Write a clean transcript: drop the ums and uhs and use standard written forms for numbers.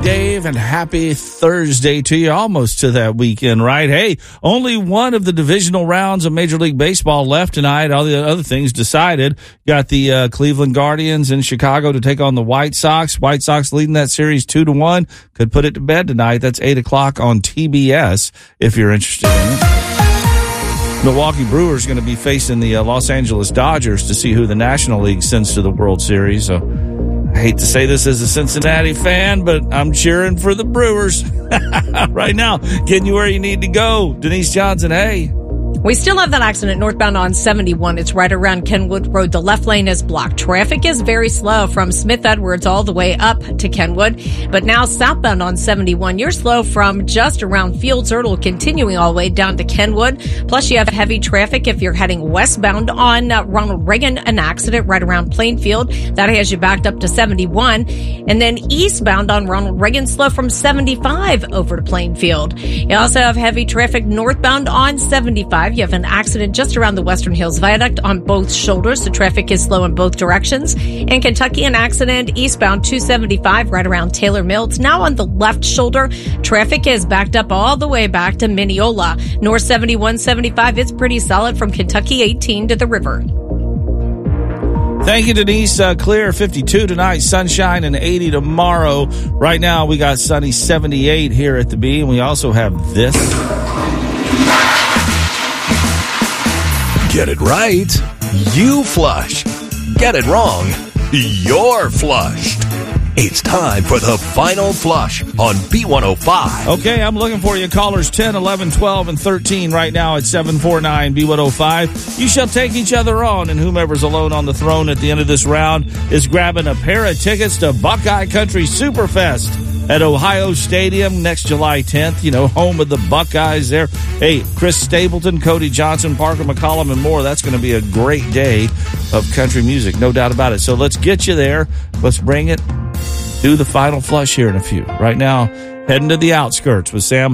Dave, and happy Thursday to you. Almost to that weekend, right? Hey, only one of the divisional rounds of Major League Baseball left tonight. All the other things decided. Got the Cleveland Guardians in Chicago to take on the White Sox. White Sox leading that series 2-1. Could put it to bed tonight. That's 8 o'clock on TBS if you're interested in it. Milwaukee Brewers going to be facing the Los Angeles Dodgers to see who the National League sends to the World Series. So I hate to say this as a Cincinnati fan, but I'm cheering for the Brewers right now. Getting you where you need to go. Denise Johnson, hey. We still have that accident northbound on 71. It's right around Kenwood Road. The left lane is blocked. Traffic is very slow from Smith Edwards all the way up to Kenwood. But now southbound on 71, you're slow from just around Fields Erdel, continuing all the way down to Kenwood. Plus, you have heavy traffic if you're heading westbound on Ronald Reagan, an accident right around Plainfield. That has you backed up to 71. And then eastbound on Ronald Reagan, slow from 75 over to Plainfield. You also have heavy traffic northbound on 75. You have an accident just around the Western Hills Viaduct on both shoulders. The traffic is slow in both directions. In Kentucky, an accident eastbound 275 right around Taylor Mill. It's now on the left shoulder. Traffic is backed up all the way back to Mineola. North 7175, it's pretty solid from Kentucky 18 to the river. Thank you, Denise. Clear 52 tonight, sunshine, and 80 tomorrow. Right now, we got sunny 78 here at the B, and we also have this. Get it right, you flush. Get it wrong, you're flushed. It's time for the final flush on B105. Okay, I'm looking for you. Callers 10, 11, 12, and 13 right now at 749 B105. You shall take each other on, and whomever's alone on the throne at the end of this round is grabbing a pair of tickets to Buckeye Country Superfest at Ohio Stadium next July 10th, you know, home of the Buckeyes there. Hey, Chris Stapleton, Cody Johnson, Parker McCollum, and more. That's going to be a great day of country music, no doubt about it. So let's get you there. Let's bring it. Do the final flush here in a few. Right now, heading to the outskirts with Sam